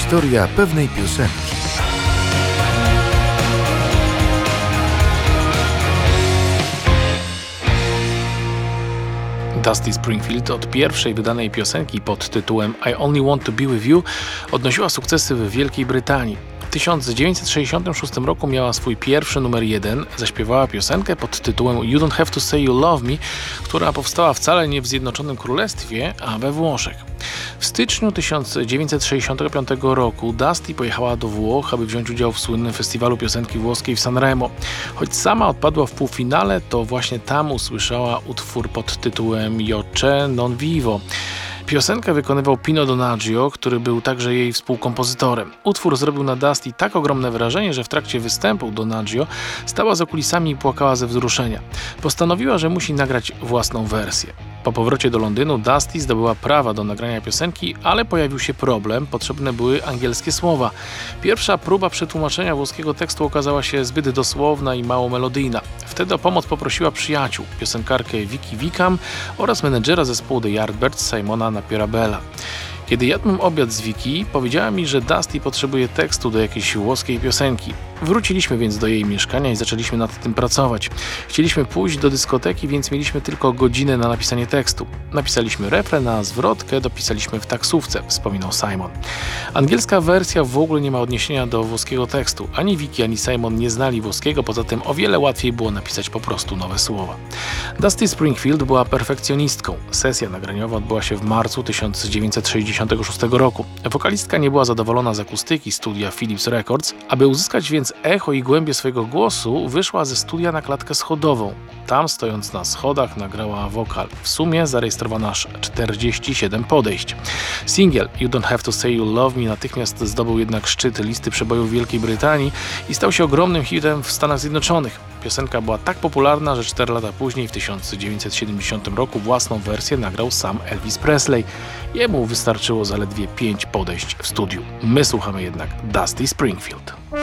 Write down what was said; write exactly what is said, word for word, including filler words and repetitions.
Historia pewnej piosenki. Dusty Springfield od pierwszej wydanej piosenki pod tytułem I Only Want to Be With You odnosiła sukcesy w Wielkiej Brytanii. W tysiąc dziewięćset sześćdziesiątym szóstym roku miała swój pierwszy numer jeden, zaśpiewała piosenkę pod tytułem You Don't Have to Say You Love Me, która powstała wcale nie w Zjednoczonym Królestwie, a we Włoszech. W styczniu tysiąc dziewięćset sześćdziesiątego piątego roku Dusty pojechała do Włoch, aby wziąć udział w słynnym festiwalu piosenki włoskiej w Sanremo. Choć sama odpadła w półfinale, to właśnie tam usłyszała utwór pod tytułem Io c'è non vivo. Piosenkę wykonywał Pino Donaggio, który był także jej współkompozytorem. Utwór zrobił na Dusty tak ogromne wrażenie, że w trakcie występu Donaggio stała za kulisami i płakała ze wzruszenia. Postanowiła, że musi nagrać własną wersję. Po powrocie do Londynu Dusty zdobyła prawa do nagrania piosenki, ale pojawił się problem, potrzebne były angielskie słowa. Pierwsza próba przetłumaczenia włoskiego tekstu okazała się zbyt dosłowna i mało melodyjna. Wtedy o pomoc poprosiła przyjaciół, piosenkarkę Vicky Wickham oraz menedżera zespołu The Yardbirds Simona Napierabella. Kiedy jadłem obiad z Vicky, powiedziała mi, że Dusty potrzebuje tekstu do jakiejś włoskiej piosenki. Wróciliśmy więc do jej mieszkania i zaczęliśmy nad tym pracować. Chcieliśmy pójść do dyskoteki, więc mieliśmy tylko godzinę na napisanie tekstu. Napisaliśmy refren, a zwrotkę dopisaliśmy w taksówce, wspominał Simon. Angielska wersja w ogóle nie ma odniesienia do włoskiego tekstu. Ani Vicky, ani Simon nie znali włoskiego, poza tym o wiele łatwiej było napisać po prostu nowe słowa. Dusty Springfield była perfekcjonistką. Sesja nagraniowa odbyła się w marcu tysiąc dziewięćset sześćdziesiątego szóstego roku. Wokalistka nie była zadowolona z akustyki studia Philips Records. Aby uzyskać więc echo i głębię swojego głosu, wyszła ze studia na klatkę schodową. Tam, stojąc na schodach, nagrała wokal. W sumie zarejestrowano aż czterdzieści siedem podejść. Singiel You Don't Have to Say You Love Me natychmiast zdobył jednak szczyt listy przebojów Wielkiej Brytanii i stał się ogromnym hitem w Stanach Zjednoczonych. Piosenka była tak popularna, że cztery lata później, w tysiąc dziewięćset siedemdziesiątym roku, własną wersję nagrał sam Elvis Presley. Jemu wystarczyło zaledwie pięć podejść w studiu. My słuchamy jednak Dusty Springfield.